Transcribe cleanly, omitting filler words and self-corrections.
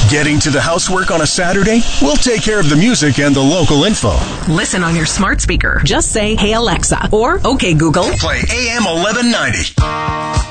Getting to the housework on a Saturday? We'll take care of the music and the local info. Listen on your smart speaker. Just say, "Hey Alexa," or "Okay Google, play AM 1190.